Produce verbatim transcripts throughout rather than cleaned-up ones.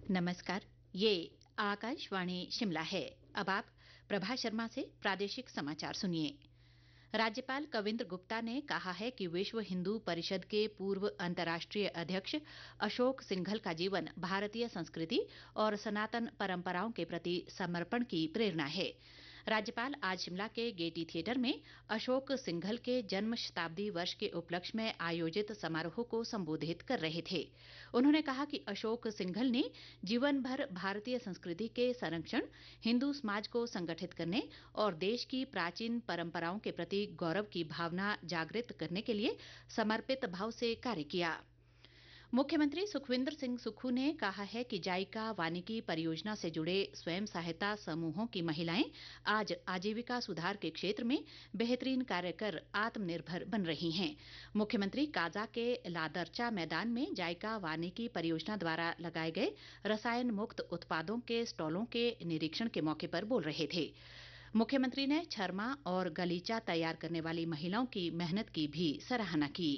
नमस्कार। ये आकाशवाणी शिमला है। अब आप प्रभा शर्मा से प्रादेशिक समाचार सुनिए। राज्यपाल कविंद्र गुप्ता ने कहा है कि विश्व हिंदू परिषद के पूर्व अंतर्राष्ट्रीय अध्यक्ष अशोक सिंघल का जीवन भारतीय संस्कृति और सनातन परंपराओं के प्रति समर्पण की प्रेरणा है। राज्यपाल आज शिमला के गेयटी थिएटर में अशोक सिंघल के जन्म शताब्दी वर्ष के उपलक्ष्य में आयोजित समारोह को संबोधित कर रहे थे। उन्होंने कहा कि अशोक सिंघल ने जीवन भर भारतीय संस्कृति के संरक्षण, हिंदू समाज को संगठित करने और देश की प्राचीन परंपराओं के प्रति गौरव की भावना जागृत करने के लिए समर्पित भाव से कार्य किया। मुख्यमंत्री सुखविंदर सिंह सुक्खू ने कहा है कि जायका वानिकी परियोजना से जुड़े स्वयं सहायता समूहों की महिलाएं आज आजीविका सुधार के क्षेत्र में बेहतरीन कार्य कर आत्मनिर्भर बन रही हैं। मुख्यमंत्री काजा के लादरचा मैदान में जायका वानिकी परियोजना द्वारा लगाए गए रसायन मुक्त उत्पादों के स्टॉलों के निरीक्षण के मौके पर बोल रहे थे। मुख्यमंत्री ने छरमा और गलीचा तैयार करने वाली महिलाओं की मेहनत की भी सराहना की।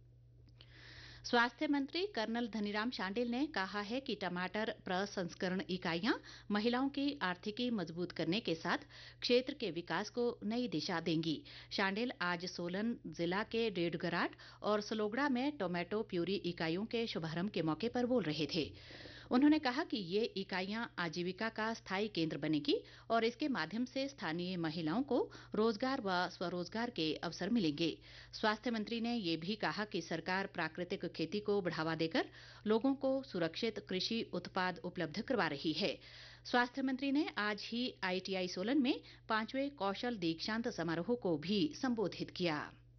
स्वास्थ्य मंत्री कर्नल धनीराम शांडिल ने कहा है कि टमाटर प्रसंस्करण इकाइयां महिलाओं की आर्थिकी मजबूत करने के साथ क्षेत्र के विकास को नई दिशा देंगी। शांडिल आज सोलन जिला के डेढ़गराट और सलोगड़ा में टोमेटो प्यूरी इकाइयों के शुभारंभ के मौके पर बोल रहे थे। उन्होंने कहा कि ये इकाइयां आजीविका का स्थायी केंद्र बनेगी और इसके माध्यम से स्थानीय महिलाओं को रोजगार व स्वरोजगार के अवसर मिलेंगे। स्वास्थ्य मंत्री ने ये भी कहा कि सरकार प्राकृतिक खेती को बढ़ावा देकर लोगों को सुरक्षित कृषि उत्पाद उपलब्ध करवा रही है। स्वास्थ्य मंत्री ने आज ही आईटीआई सोलन में पांचवें कौशल दीक्षांत समारोह को भी संबोधित किया।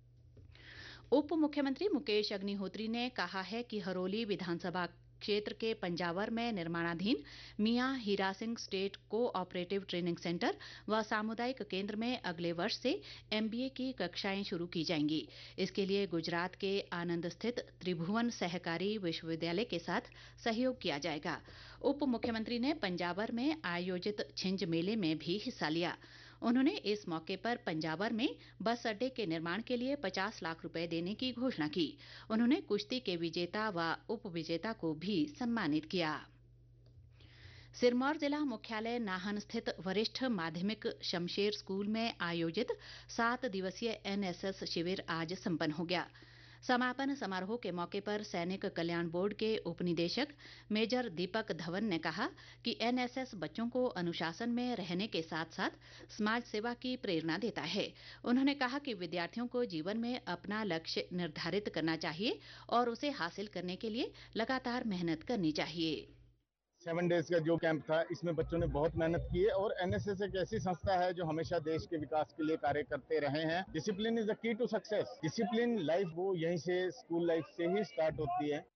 उप मुख्यमंत्री मुकेश अग्निहोत्री ने कहा है कि हरोली विधानसभा क्षेत्र के पंजावर में निर्माणाधीन मियां Hira Singh state co operative training centre व सामुदायिक केंद्र में अगले वर्ष से एमबीए की कक्षाएं शुरू की जाएंगी। इसके लिए गुजरात के आनंद स्थित त्रिभुवन सहकारी विश्वविद्यालय के साथ सहयोग किया जाएगा। उप मुख्यमंत्री ने पंजावर में आयोजित छिंज मेले में भी हिस्सा लिया। उन्होंने इस मौके पर पंजावर में बस अड्डे के निर्माण के लिए पचास लाख रुपए देने की घोषणा की। उन्होंने कुश्ती के विजेता व उप विजेता को भी सम्मानित किया। सिरमौर जिला मुख्यालय नाहन स्थित वरिष्ठ माध्यमिक शमशेर स्कूल में आयोजित सात दिवसीय एनएसएस शिविर आज संपन्न हो गया। समापन समारोह के मौके पर सैनिक कल्याण बोर्ड के उपनिदेशक मेजर दीपक धवन ने कहा कि एनएसएस बच्चों को अनुशासन में रहने के साथ साथ समाज सेवा की प्रेरणा देता है। उन्होंने कहा कि विद्यार्थियों को जीवन में अपना लक्ष्य निर्धारित करना चाहिए और उसे हासिल करने के लिए लगातार मेहनत करनी चाहिए। सेवन डेज का जो कैंप था, इसमें बच्चों ने बहुत मेहनत की है और एनएसएस एक ऐसी संस्था है जो हमेशा देश के विकास के लिए कार्य करते रहे हैं। Discipline is the key to success. Discipline life वो यहीं से स्कूल लाइफ से ही स्टार्ट होती है।